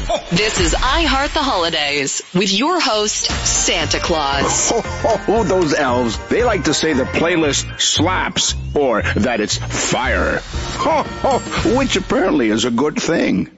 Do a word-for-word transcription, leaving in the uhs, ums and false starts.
This is I Heart the Holidays with your host, Santa Claus. Ho, ho, ho, those elves, they like to say the playlist slaps or that it's fire. Ho, ho, which apparently is a good thing.